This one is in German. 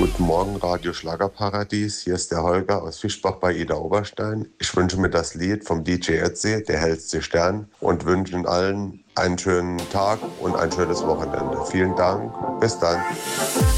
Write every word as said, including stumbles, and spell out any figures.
Guten Morgen, Radio Schlagerparadies. Hier ist der Holger aus Fischbach bei Idar-Oberstein. Ich wünsche mir das Lied vom D J Ötzi, Der hellste Stern, und wünsche Ihnen allen einen schönen Tag und ein schönes Wochenende. Vielen Dank. Bis dann.